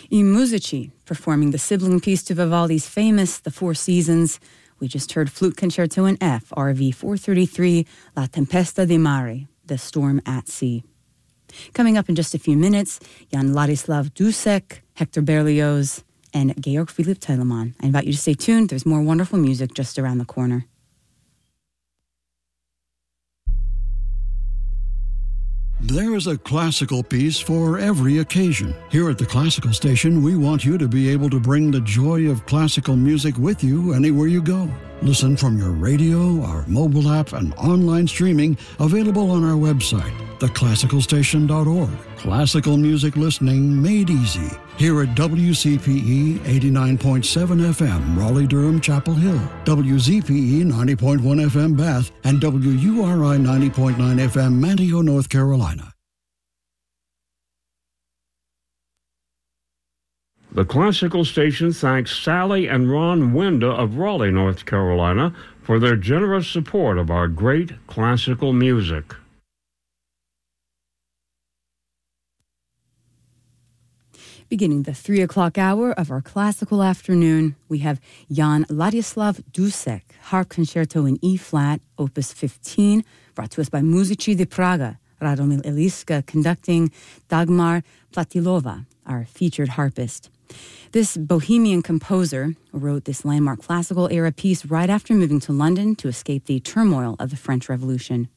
I Musici, performing the sibling piece to Vivaldi's famous The Four Seasons. We just heard Flute Concerto in F, RV 433, La Tempesta di Mare, The Storm at Sea. Coming up in just a few minutes, Jan Ladislav Dušek, Hector Berlioz, and Georg Philipp Telemann. I invite you to stay tuned. There's more wonderful music just around the corner. There is a classical piece for every occasion. Here at the Classical Station, we want you to be able to bring the joy of classical music with you anywhere you go. Listen from your radio, our mobile app, and online streaming available on our website, theclassicalstation.org. Classical music listening made easy. Here at WCPE 89.7 FM, Raleigh-Durham, Chapel Hill, WZPE 90.1 FM, Bath, and WURI 90.9 FM, Manteo, North Carolina. The Classical Station thanks Sally and Ron Wenda of Raleigh, North Carolina, for their generous support of our great classical music. Beginning the 3 o'clock hour of our classical afternoon, we have Jan Ladislav Dušek, Harp Concerto in E-flat, Opus 15, brought to us by Musici di Praga, Radomil Eliska conducting, Dagmar Platilova, our featured harpist. This Bohemian composer wrote this landmark classical era piece right after moving to London to escape the turmoil of the French Revolution.